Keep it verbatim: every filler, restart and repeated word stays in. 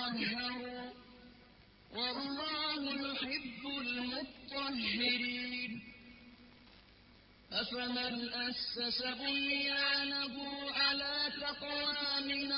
تطهروا والله يحب المطهرين أفمن أسس بنيانه على تقوى من